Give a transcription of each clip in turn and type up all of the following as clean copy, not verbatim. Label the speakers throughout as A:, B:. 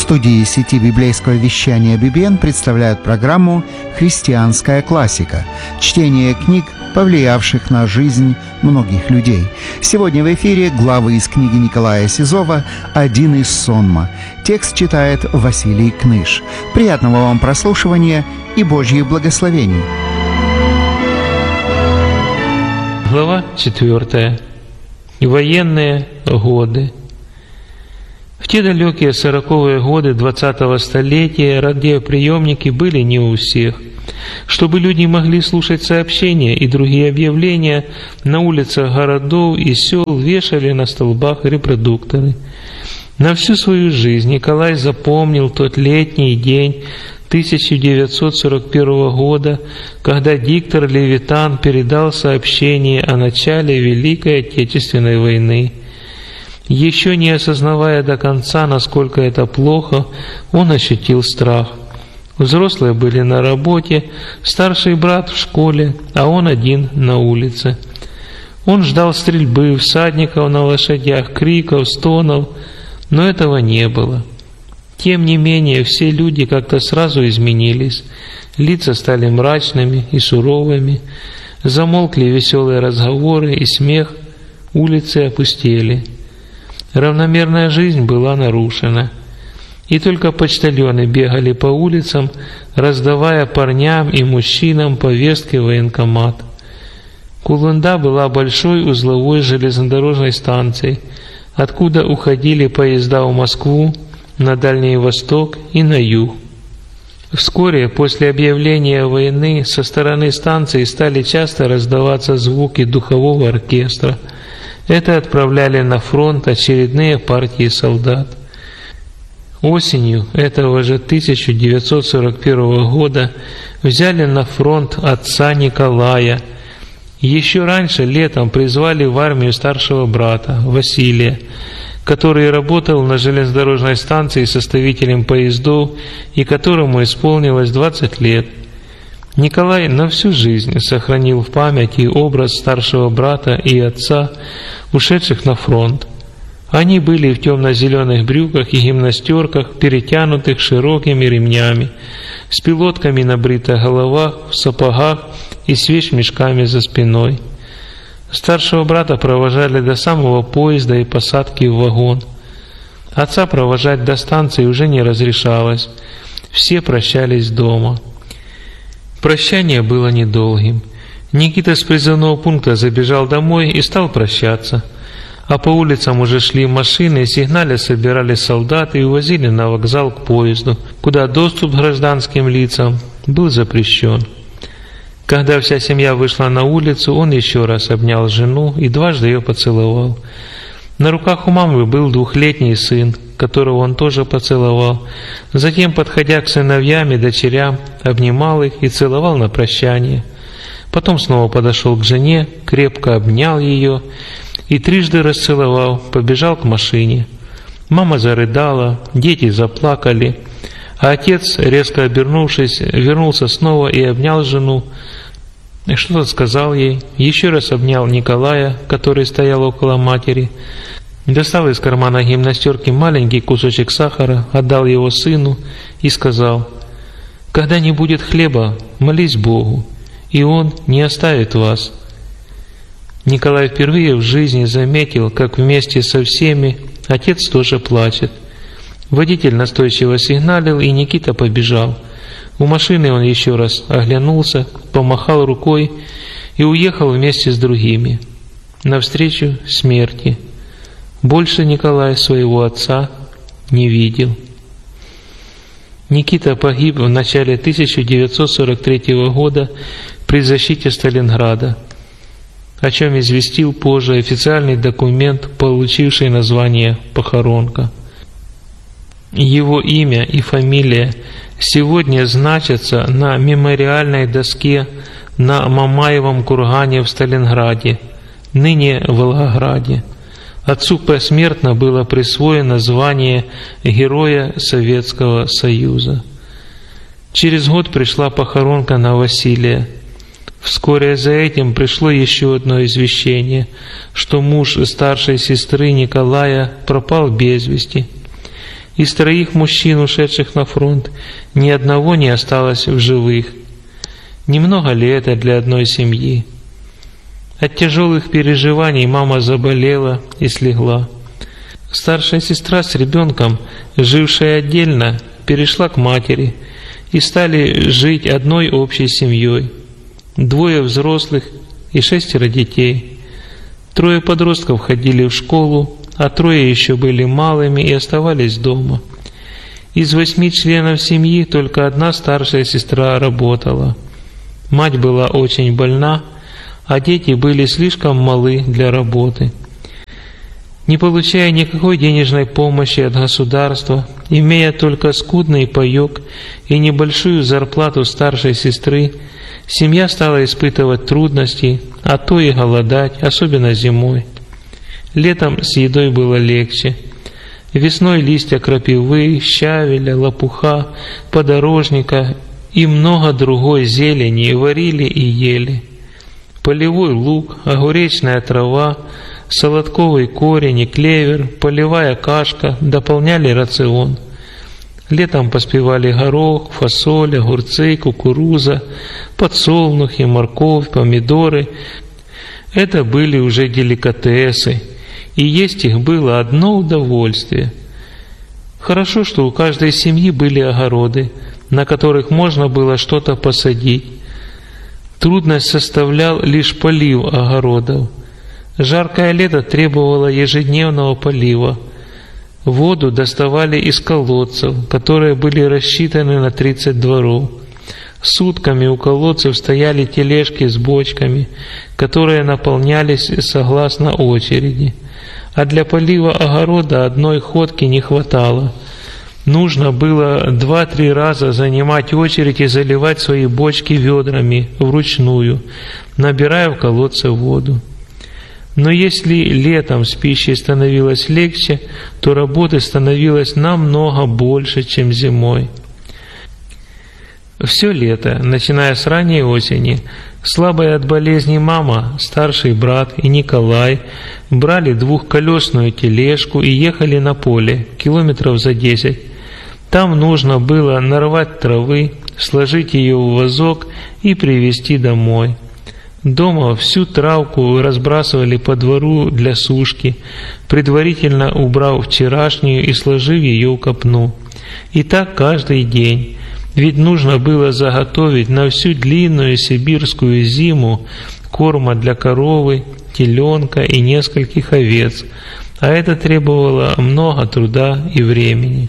A: студии сети библейского вещания BBN представляют программу «Христианская классика» – чтение книг, повлиявших на жизнь многих людей. Сегодня в эфире главы из книги Николая Сизова «Один из сонма». Текст читает Василий Кныш. Приятного вам прослушивания и Божьих благословений.
B: Глава 4. Военные годы. В те далекие 40-е годы 20-го столетия радиоприемники были не у всех. Чтобы люди могли слушать сообщения и другие объявления, на улицах городов и сел вешали на столбах репродукторы. На всю свою жизнь Николай запомнил тот летний день 1941 года, когда диктор Левитан передал сообщение о начале Великой Отечественной войны. Еще не осознавая до конца, насколько это плохо, он ощутил страх. Взрослые были на работе, старший брат в школе, а он один на улице. Он ждал стрельбы, всадников на лошадях, криков, стонов, но этого не было. Тем не менее, все люди как-то сразу изменились, лица стали мрачными и суровыми, замолкли веселые разговоры и смех, улицы опустели. Равномерная жизнь была нарушена, и только почтальоны бегали по улицам, раздавая парням и мужчинам повестки в военкомат. Кулунда была большой узловой железнодорожной станцией, откуда уходили поезда в Москву, на Дальний Восток и на юг. Вскоре после объявления войны со стороны станции стали часто раздаваться звуки духового оркестра. Это отправляли на фронт очередные партии солдат. Осенью этого же 1941 года взяли на фронт отца Николая. Еще раньше, летом, призвали в армию старшего брата, Василия, который работал на железнодорожной станции составителем поездов и которому исполнилось 20 лет. Николай на всю жизнь сохранил в памяти образ старшего брата и отца, ушедших на фронт. Они были в темно-зеленых брюках и гимнастерках, перетянутых широкими ремнями, с пилотками на бритых головах, в сапогах и с вещмешками за спиной. Старшего брата провожали до самого поезда и посадки в вагон. Отца провожать до станции уже не разрешалось. Все прощались дома. Прощание было недолгим. Никита с призывного пункта забежал домой и стал прощаться. А по улицам уже шли машины, сигналя собирали солдат и увозили на вокзал к поезду, куда доступ к гражданским лицам был запрещен. Когда вся семья вышла на улицу, он еще раз обнял жену и дважды ее поцеловал. На руках у мамы был 2-летний сын, которого он тоже поцеловал. Затем, подходя к сыновьям и дочерям, обнимал их и целовал на прощание. Потом снова подошел к жене, крепко обнял ее и 3 расцеловал, побежал к машине. Мама зарыдала, дети заплакали, а отец, резко обернувшись, вернулся снова и обнял жену. Что-то сказал ей, еще раз обнял Николая, который стоял около матери, достал из кармана гимнастерки маленький кусочек сахара, отдал его сыну и сказал: «Когда не будет хлеба, молись Богу, и Он не оставит вас». Николай впервые в жизни заметил, как вместе со всеми отец тоже плачет. Водитель настойчиво сигналил, и Никита побежал. У машины он еще раз оглянулся, помахал рукой и уехал вместе с другими, навстречу смерти. Больше Николай своего отца не видел. Никита погиб в начале 1943 года при защите Сталинграда, о чем известил позже официальный документ, получивший название «Похоронка». Его имя и фамилия сегодня значатся на мемориальной доске на Мамаевом кургане в Сталинграде, ныне Волгограде. Отцу посмертно было присвоено звание Героя Советского Союза. Через год пришла похоронка на Василия. Вскоре за этим пришло еще одно извещение, что муж старшей сестры Николая пропал без вести. Из 3 мужчин, ушедших на фронт, ни одного не осталось в живых. Немного ли это для одной семьи? От тяжелых переживаний мама заболела и слегла. Старшая сестра с ребенком, жившая отдельно, перешла к матери, и стали жить одной общей семьей. 2 взрослых и 6 детей. 3 подростков ходили в школу, а 3 еще были малыми и оставались дома. Из 8 членов семьи только 1 старшая сестра работала. Мать была очень больна, а дети были слишком малы для работы. Не получая никакой денежной помощи от государства, имея только скудный паёк и небольшую зарплату старшей сестры, семья стала испытывать трудности, а то и голодать, особенно зимой. Летом с едой было легче. Весной листья крапивы, щавеля, лопуха, подорожника и много другой зелени варили и ели. Полевой лук, огуречная трава, солодковый корень и клевер, полевая кашка дополняли рацион. Летом поспевали горох, фасоль, огурцы, кукуруза, подсолнухи, морковь, помидоры. Это были уже деликатесы, и есть их было одно удовольствие. Хорошо, что у каждой семьи были огороды, на которых можно было что-то посадить. Трудность составлял лишь полив огородов. Жаркое лето требовало ежедневного полива. Воду доставали из колодцев, которые были рассчитаны на 30 дворов. Сутками у колодцев стояли тележки с бочками, которые наполнялись согласно очереди. А для полива огорода одной ходки не хватало. Нужно было 2-3 раза занимать очередь и заливать свои бочки ведрами вручную, набирая в колодце воду. Но если летом с пищей становилось легче, то работы становилось намного больше, чем зимой. Все лето, начиная с ранней осени, слабая от болезни мама, старший брат и Николай брали 2-колесную тележку и ехали на поле, километров за 10. Там нужно было нарвать травы, сложить ее в вазок и привезти домой. Дома всю травку разбрасывали по двору для сушки, предварительно убрав вчерашнюю и сложив ее в копну. И так каждый день. Ведь нужно было заготовить на всю длинную сибирскую зиму корма для коровы, теленка и нескольких овец, а это требовало много труда и времени.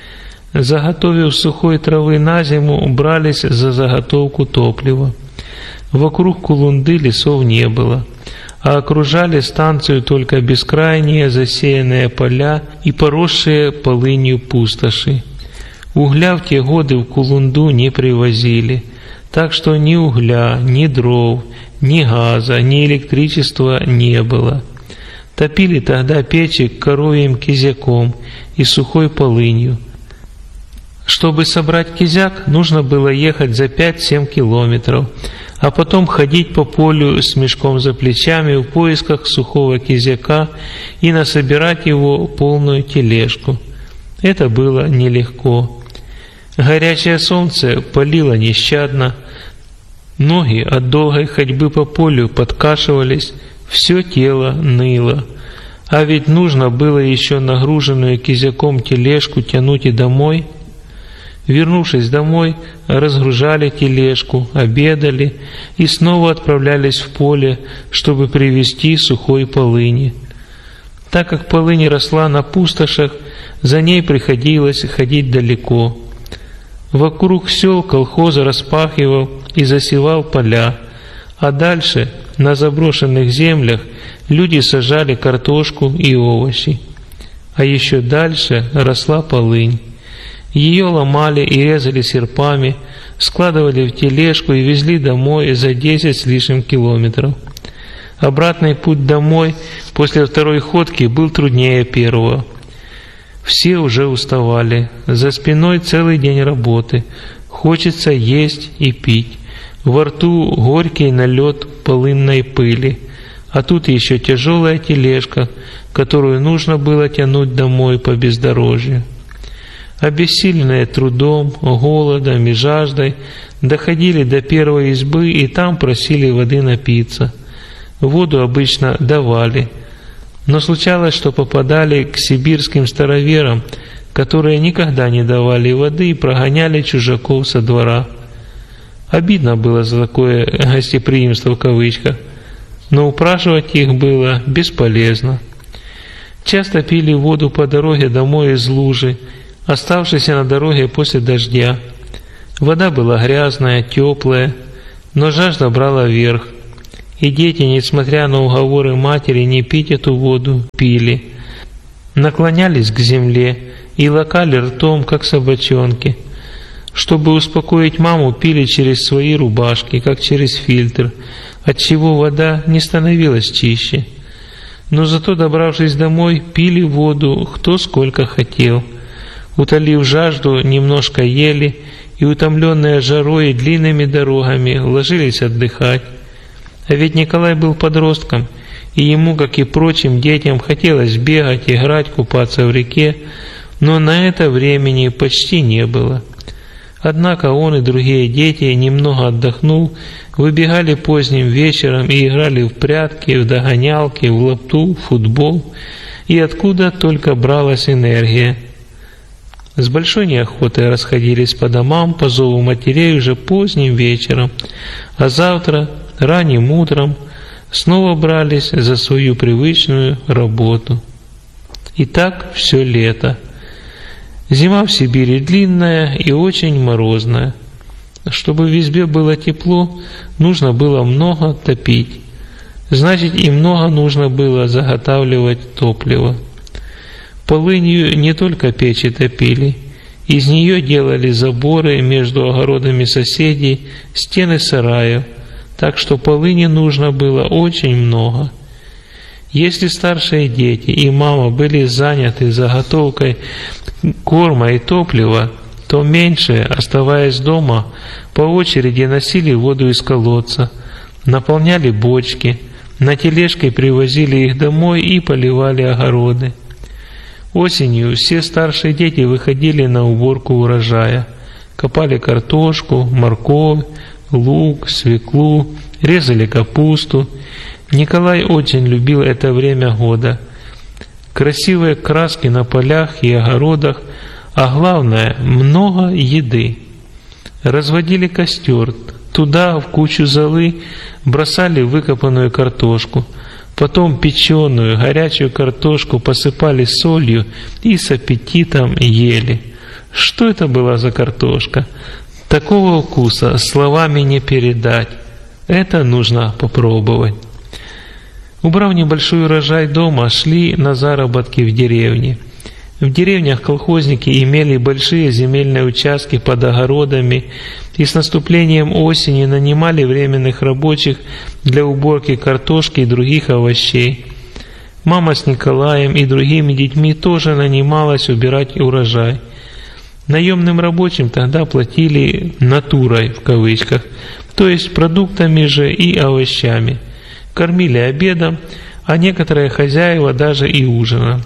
B: Заготовив сухой травы на зиму, брались за заготовку топлива. Вокруг Кулунды лесов не было, а окружали станцию только бескрайние засеянные поля и поросшие полынью пустоши. Угля в те годы в Кулунду не привозили, так что ни угля, ни дров, ни газа, ни электричества не было. Топили тогда печи коровьим кизяком и сухой полынью. Чтобы собрать кизяк, нужно было ехать за 5-7 километров, а потом ходить по полю с мешком за плечами в поисках сухого кизяка и насобирать его полную тележку. Это было нелегко. Горячее солнце палило нещадно, ноги от долгой ходьбы по полю подкашивались, все тело ныло. А ведь нужно было еще нагруженную кизяком тележку тянуть и домой. Вернувшись домой, разгружали тележку, обедали и снова отправлялись в поле, чтобы привезти сухой полыни. Так как полынь росла на пустошах, за ней приходилось ходить далеко. Вокруг сел колхоз распахивал и засевал поля, а дальше, на заброшенных землях, люди сажали картошку и овощи. А еще дальше росла полынь. Ее ломали и резали серпами, складывали в тележку и везли домой за 10 с лишним километров. Обратный путь домой после второй ходки был труднее первого. Все уже уставали, за спиной целый день работы, хочется есть и пить, во рту горький налет полынной пыли, а тут еще тяжелая тележка, которую нужно было тянуть домой по бездорожью. Обессиленные трудом, голодом и жаждой, доходили до первой избы и там просили воды напиться. Воду обычно давали, но случалось, что попадали к сибирским староверам, которые никогда не давали воды и прогоняли чужаков со двора. Обидно было за такое гостеприимство в кавычках, но упрашивать их было бесполезно. Часто пили воду по дороге домой из лужи, оставшейся на дороге после дождя. Вода была грязная, теплая, но жажда брала верх. И дети, несмотря на уговоры матери не пить эту воду, пили. Наклонялись к земле и лакали ртом, как собачонки. Чтобы успокоить маму, пили через свои рубашки, как через фильтр, отчего вода не становилась чище. Но зато, добравшись домой, пили воду кто сколько хотел. Утолив жажду, немножко ели и, утомленные жарой и длинными дорогами, ложились отдыхать. А ведь Николай был подростком, и ему, как и прочим детям, хотелось бегать, играть, купаться в реке, но на это времени почти не было. Однако он и другие дети, немного отдохнув, выбегали поздним вечером и играли в прятки, в догонялки, в лапту, в футбол, и откуда только бралась энергия. С большой неохотой расходились по домам по зову матерей уже поздним вечером, а завтра, ранним утром, снова брались за свою привычную работу. И так все лето. Зима в Сибири длинная и очень морозная. Чтобы в избе было тепло, нужно было много топить. Значит, и много нужно было заготавливать топливо. Полынью не только печи топили, из нее делали заборы между огородами соседей, стены сараев, так что полыни нужно было очень много. Если старшие дети и мама были заняты заготовкой корма и топлива, то меньшие, оставаясь дома, по очереди носили воду из колодца, наполняли бочки, на тележке привозили их домой и поливали огороды. Осенью все старшие дети выходили на уборку урожая, копали картошку, морковь, лук, свеклу, резали капусту. Николай очень любил это время года. Красивые краски на полях и огородах, а главное, много еды. Разводили костер, туда в кучу золы бросали выкопанную картошку, потом печеную, горячую картошку посыпали солью и с аппетитом ели. Что это была за картошка? Такого вкуса словами не передать. Это нужно попробовать. Убрав небольшой урожай дома, шли на заработки в деревне. В деревнях колхозники имели большие земельные участки под огородами и с наступлением осени нанимали временных рабочих для уборки картошки и других овощей. Мама с Николаем и другими детьми тоже нанималась убирать урожай. Наемным рабочим тогда платили «натурой» в кавычках, то есть продуктами же и овощами. Кормили обедом, а некоторые хозяева даже и ужином.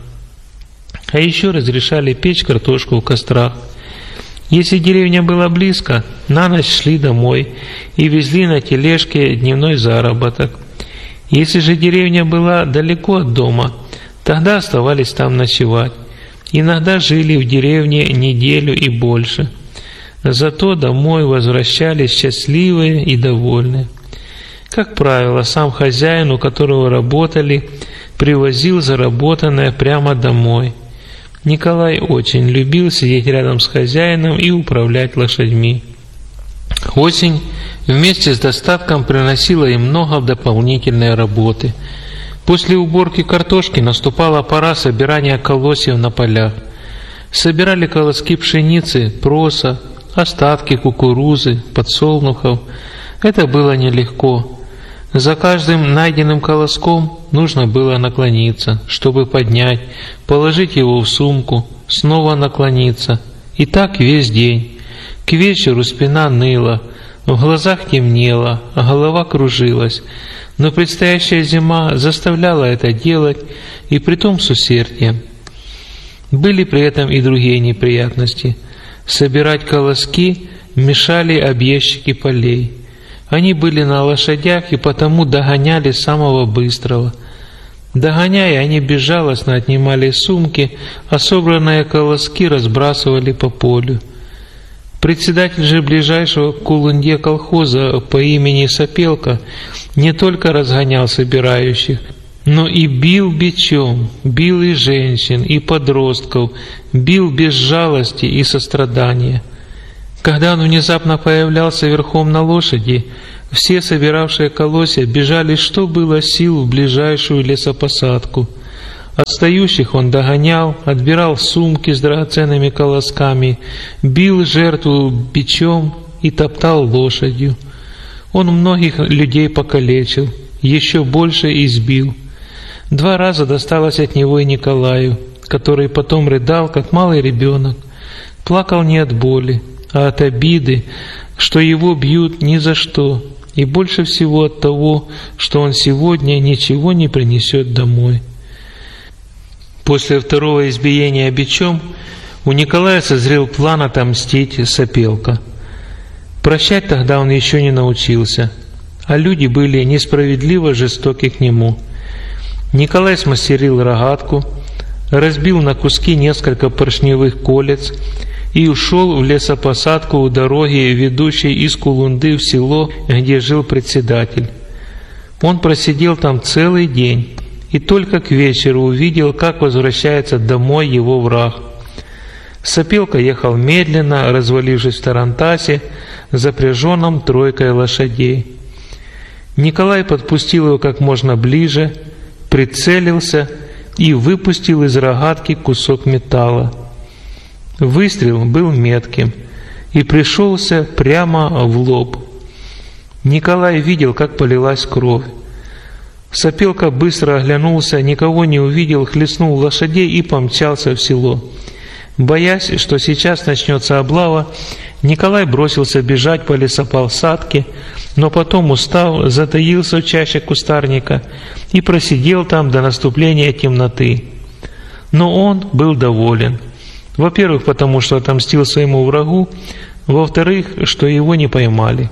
B: А еще разрешали печь картошку в кострах. Если деревня была близко, на ночь шли домой и везли на тележке дневной заработок. Если же деревня была далеко от дома, тогда оставались там ночевать. Иногда жили в деревне неделю и больше. Зато домой возвращались счастливые и довольные. Как правило, сам хозяин, у которого работали, привозил заработанное прямо домой. Николай очень любил сидеть рядом с хозяином и управлять лошадьми. Осень вместе с достатком приносила им много дополнительной работы. После уборки картошки наступала пора собирания колосьев на полях. Собирали колоски пшеницы, проса, остатки кукурузы, подсолнухов. Это было нелегко. За каждым найденным колоском нужно было наклониться, чтобы поднять, положить его в сумку, снова наклониться. И так весь день. К вечеру спина ныла, в глазах темнело, а голова кружилась. Но предстоящая зима заставляла это делать, и притом с усердием. Были при этом и другие неприятности. Собирать колоски мешали объездчики полей. Они были на лошадях и потому догоняли самого быстрого. Догоняя, они безжалостно отнимали сумки, а собранные колоски разбрасывали по полю. Председатель же ближайшего к Кулунде колхоза по имени Сапелка не только разгонял собирающих, но и бил бичом, бил и женщин, и подростков, бил без жалости и сострадания. Когда он внезапно появлялся верхом на лошади, все собиравшие колосья бежали, что было сил, в ближайшую лесопосадку. Отстающих он догонял, отбирал сумки с драгоценными колосками, бил жертву бичом и топтал лошадью. Он многих людей покалечил, еще больше избил. 2 раза досталось от него и Николаю, который потом рыдал, как малый ребенок. Плакал не от боли, а от обиды, что его бьют ни за что, и больше всего от того, что он сегодня ничего не принесет домой. После 2-го избиения бичом у Николая созрел план отомстить Сапелка. Прощать тогда он еще не научился, а люди были несправедливо жестоки к нему. Николай смастерил рогатку, разбил на куски несколько поршневых колец и ушел в лесопосадку у дороги, ведущей из Кулунды в село, где жил председатель. Он просидел там целый день и только к вечеру увидел, как возвращается домой его враг. Сапелка ехал медленно, развалившись в тарантасе, запряженном 3 лошадей. Николай подпустил его как можно ближе, прицелился и выпустил из рогатки кусок металла. Выстрел был метким и пришелся прямо в лоб. Николай видел, как полилась кровь. Сапелка быстро оглянулся, никого не увидел, хлестнул лошадей и помчался в село. Боясь, что сейчас начнется облава, Николай бросился бежать по лесопосадке, но потом, устав, затаился в чаще кустарника и просидел там до наступления темноты. Но он был доволен. Во-первых, потому что отомстил своему врагу, во-вторых, что его не поймали.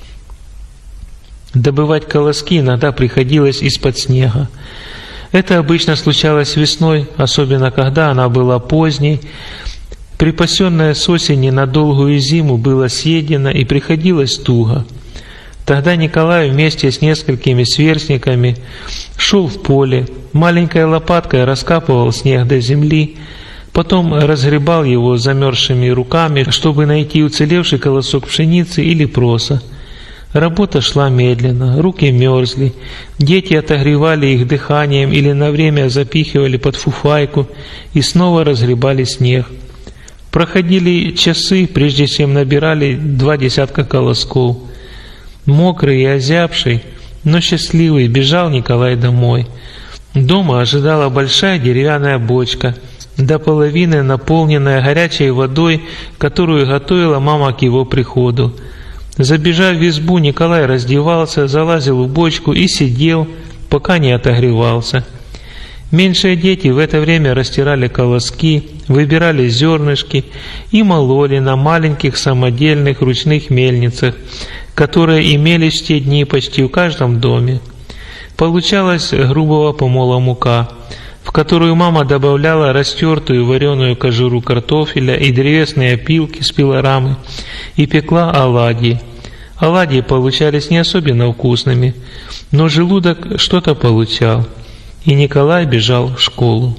B: Добывать колоски иногда приходилось из-под снега. Это обычно случалось весной, особенно когда она была поздней. Припасенное с осени на долгую зиму было съедено и приходилось туго. Тогда Николай вместе с несколькими сверстниками шел в поле, маленькой лопаткой раскапывал снег до земли, потом разгребал его замерзшими руками, чтобы найти уцелевший колосок пшеницы или проса. Работа шла медленно, руки мерзли, дети отогревали их дыханием или на время запихивали под фуфайку и снова разгребали снег. Проходили часы, прежде чем набирали 2 десятка колосков. Мокрый и озябший, но счастливый, бежал Николай домой. Дома ожидала большая деревянная бочка, до половины наполненная горячей водой, которую готовила мама к его приходу. Забежав в избу, Николай раздевался, залазил в бочку и сидел, пока не отогревался. Меньшие дети в это время растирали колоски, выбирали зернышки и мололи на маленьких самодельных ручных мельницах, которые имелись в те дни почти в каждом доме. Получалась грубого помола мука, в которую мама добавляла растертую вареную кожуру картофеля и древесные опилки с пилорамы, и пекла оладьи. Оладьи получались не особенно вкусными, но желудок что-то получал, и Николай бежал в школу.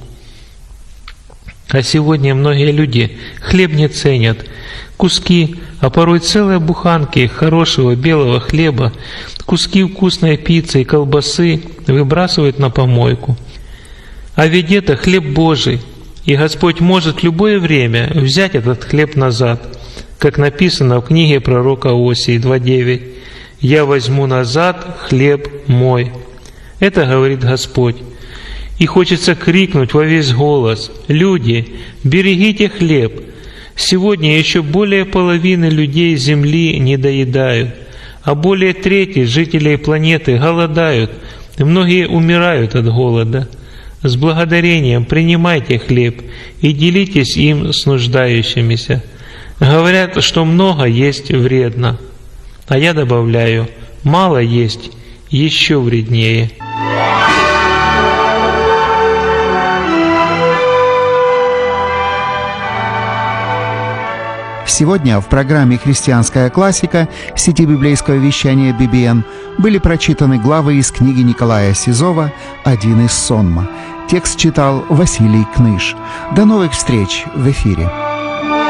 B: А сегодня многие люди хлеб не ценят. Куски, а порой целые буханки хорошего белого хлеба, куски вкусной пиццы и колбасы выбрасывают на помойку. А ведь это хлеб Божий, и Господь может в любое время взять этот хлеб назад, как написано в книге пророка Осии 2:9. «Я возьму назад хлеб мой». Это говорит Господь. И хочется крикнуть во весь голос: «Люди, берегите хлеб! Сегодня еще более половины людей Земли не доедают, а более трети жителей планеты голодают, многие умирают от голода. С благодарением принимайте хлеб и делитесь им с нуждающимися. Говорят, что много есть вредно, а я добавляю, мало есть еще вреднее.
A: Сегодня в программе «Христианская классика» сети библейского вещания BBN были прочитаны главы из книги Николая Сизова «Один из сонма». Текст читал Василий Кныш. До новых встреч в эфире.